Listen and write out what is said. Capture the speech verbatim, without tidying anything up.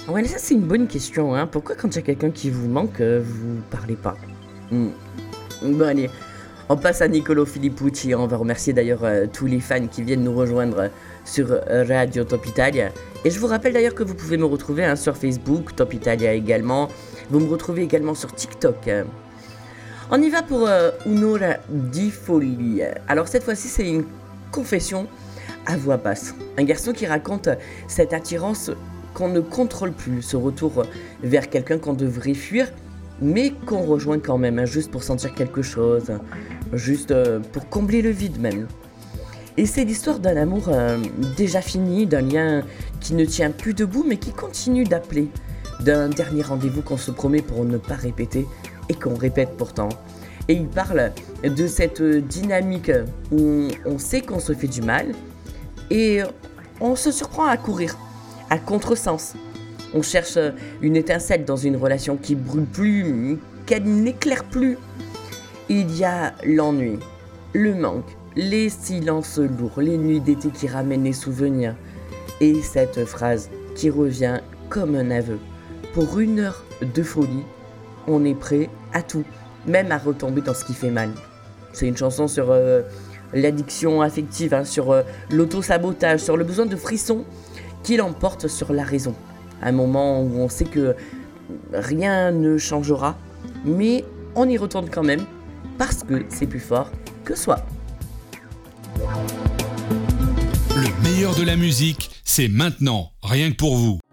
Ouais, ça c'est une bonne question, hein. Pourquoi quand il y a quelqu'un qui vous manque, euh, vous parlez pas? Hmm. Bon allez, on passe à Niccolò Filippucci. On va remercier d'ailleurs euh, tous les fans qui viennent nous rejoindre euh, sur euh, Radio Top Italia. Et je vous rappelle d'ailleurs que vous pouvez me retrouver hein, sur Facebook, Top Italia également. Vous me retrouvez également sur TikTok. hein. On y va pour euh, Un'ora di folie. Alors cette fois-ci c'est une confession à voix basse. Un garçon qui raconte cette attirance qu'on ne contrôle plus, ce retour vers quelqu'un qu'on devrait fuir, mais qu'on rejoint quand même, hein, juste pour sentir quelque chose, juste euh, pour combler le vide même. Et c'est l'histoire d'un amour euh, déjà fini, d'un lien qui ne tient plus debout, mais qui continue d'appeler, d'un dernier rendez-vous qu'on se promet pour ne pas répéter, et qu'on répète pourtant. Et il parle de cette dynamique où on sait qu'on se fait du mal, et on se surprend à courir, à contresens. On cherche une étincelle dans une relation qui brûle plus, qu'elle n'éclaire plus. Il y a l'ennui, le manque, les silences lourds, les nuits d'été qui ramènent les souvenirs. Et cette phrase qui revient comme un aveu. Pour une heure de folie, on est prêt à tout, même à retomber dans ce qui fait mal. C'est une chanson sur euh, l'addiction affective, hein, sur euh, l'auto-sabotage, sur le besoin de frisson qui l'emporte sur la raison. Un moment où on sait que rien ne changera, mais on y retourne quand même parce que c'est plus fort que soi. Le meilleur de la musique, c'est maintenant, rien que pour vous.